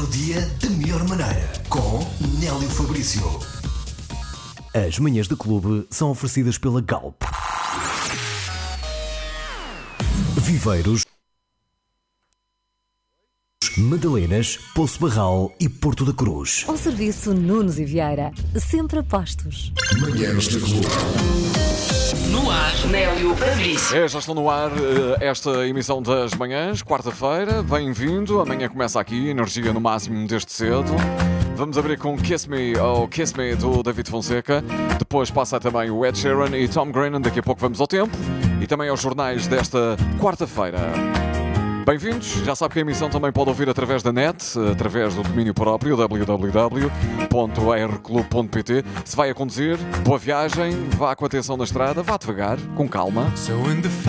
o dia da melhor maneira. Com Nélio Fabrício. As manhãs do clube são oferecidas pela Galp. Viveiros, Madalenas, Poço Barral e Porto da Cruz. Ao serviço Nunes e Vieira, sempre a postos. Manhãs do clube. No ar, Nélio Fabrício. Já estão no ar esta emissão das manhãs, quarta-feira. Bem-vindo. Amanhã começa aqui, energia no máximo desde cedo. Vamos abrir com Kiss Me ou Kiss Me do David Fonseca. Depois passa também o Ed Sheeran e Tom Grennan. Daqui a pouco vamos ao tempo. E também aos jornais desta quarta-feira. Bem-vindos, já sabe que a emissão também pode ouvir através da net, através do domínio próprio www.rclub.pt. Se vai a conduzir, boa viagem, vá com atenção na estrada, vá devagar, com calma.